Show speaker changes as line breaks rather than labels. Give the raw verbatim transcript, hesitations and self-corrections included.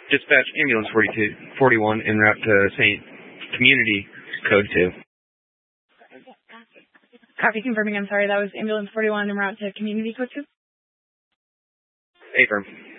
Dispatch ambulance forty-two, forty-one en route to Saint Community Code two.
Copy, confirming. I'm sorry. That was ambulance forty-one en route to Community Code two.
Affirm.